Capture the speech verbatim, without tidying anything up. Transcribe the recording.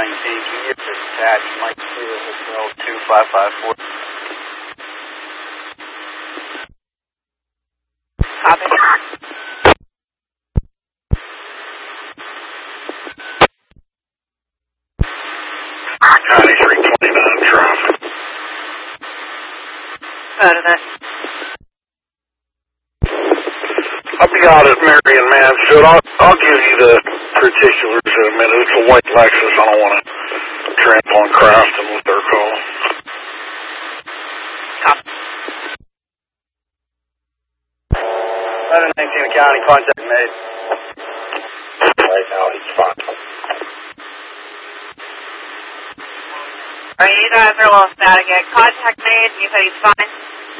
nineteen, can you get this attached, Mike Clear, Hotel two five five four? Copy. County three twenty-nine traffic. Out of that. I'll be out at Marion Mansfield. I'll, I'll give you the particulars in a minute. It's a white Lexus. I don't want to trample on Crafton with their call. Copy. eleven nineteen County, contact made. Right now, he's fine. Alright, you guys are a little static. Contact made, you said he's fine?